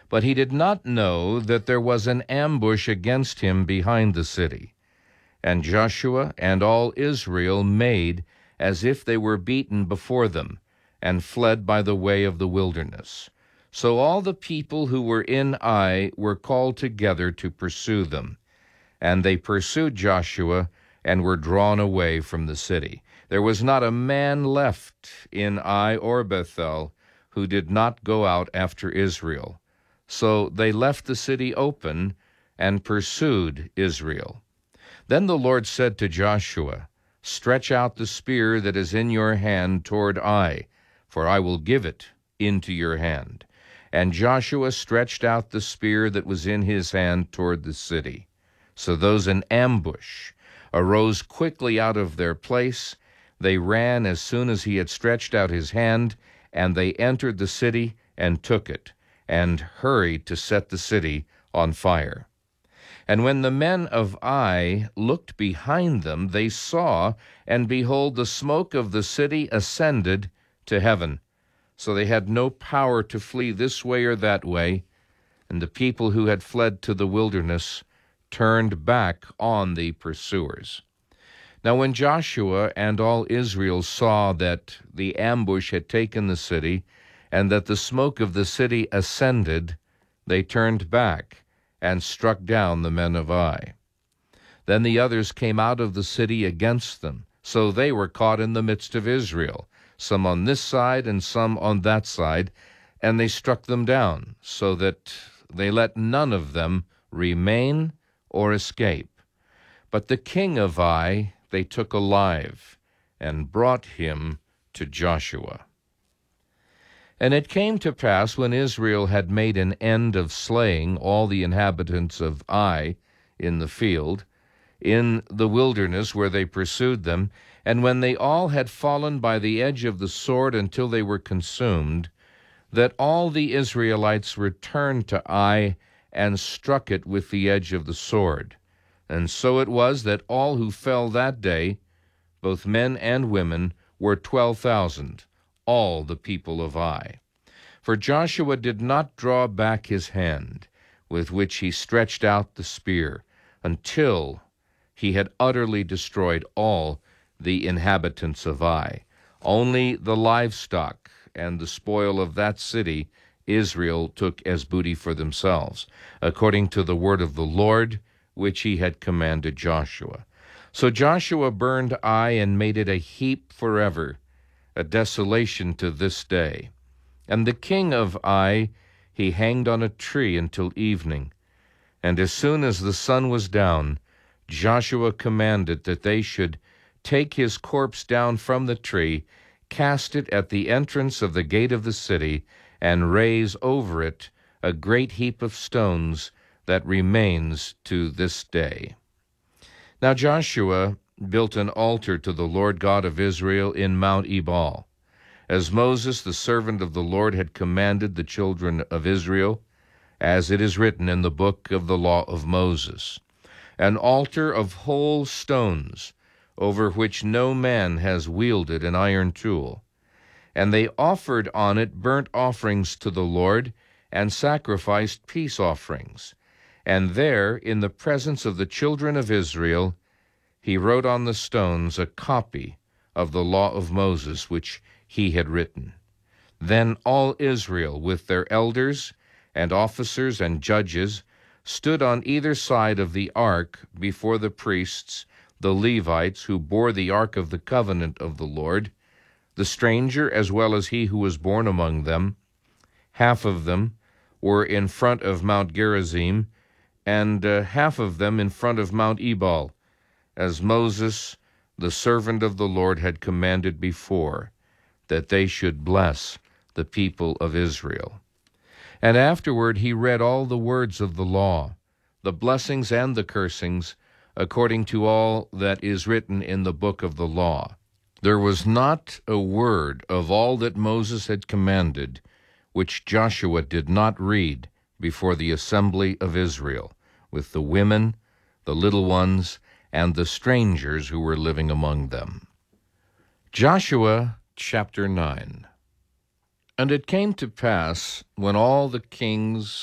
But he did not know that there was an ambush against him behind the city. And Joshua and all Israel made as if they were beaten before them, and fled by the way of the wilderness. So all the people who were in Ai were called together to pursue them. And they pursued Joshua and were drawn away from the city. There was not a man left in Ai or Bethel who did not go out after Israel. So they left the city open and pursued Israel. Then the Lord said to Joshua, "Stretch out the spear that is in your hand toward Ai, for I will give it into your hand." And Joshua stretched out the spear that was in his hand toward the city. So those in ambush arose quickly out of their place. They ran as soon as he had stretched out his hand, and they entered the city and took it, and hurried to set the city on fire. And when the men of Ai looked behind them, they saw, and behold, the smoke of the city ascended to heaven. So they had no power to flee this way or that way, and the people who had fled to the wilderness turned back on the pursuers. Now when Joshua and all Israel saw that the ambush had taken the city, and that the smoke of the city ascended, they turned back and struck down the men of Ai. Then the others came out of the city against them, so they were caught in the midst of Israel, some on this side and some on that side, and they struck them down, so that they let none of them remain or escape. But the king of Ai they took alive, and brought him to Joshua. And it came to pass, when Israel had made an end of slaying all the inhabitants of Ai in the field, in the wilderness where they pursued them, and when they all had fallen by the edge of the sword until they were consumed, that all the Israelites returned to Ai and struck it with the edge of the sword. And so it was that all who fell that day, both men and women, were 12,000, all the people of Ai. For Joshua did not draw back his hand, with which he stretched out the spear, until he had utterly destroyed all the inhabitants of Ai. Only the livestock and the spoil of that city Israel took as booty for themselves, according to the word of the Lord, which he had commanded Joshua. So Joshua burned Ai and made it a heap forever, a desolation to this day. And the king of Ai he hanged on a tree until evening. And as soon as the sun was down, Joshua commanded that they should take his corpse down from the tree, cast it at the entrance of the gate of the city, and raise over it a great heap of stones that remains to this day. Now Joshua built an altar to the Lord God of Israel in Mount Ebal, as Moses the servant of the Lord had commanded the children of Israel, as it is written in the book of the law of Moses, an altar of whole stones, over which no man has wielded an iron tool. And they offered on it burnt offerings to the Lord, and sacrificed peace offerings. And there, in the presence of the children of Israel, he wrote on the stones a copy of the law of Moses, which he had written. Then all Israel, with their elders and officers and judges, stood on either side of the ark before the priests, the Levites, who bore the ark of the covenant of the Lord, the stranger as well as he who was born among them. Half of them were in front of Mount Gerizim, and half of them in front of Mount Ebal, as Moses, the servant of the Lord, had commanded before, that they should bless the people of Israel. And afterward he read all the words of the law, the blessings and the cursings, according to all that is written in the book of the law. There was not a word of all that Moses had commanded which Joshua did not read before the assembly of Israel, with the women, the little ones, and the strangers who were living among them. Joshua chapter 9. And it came to pass, when all the kings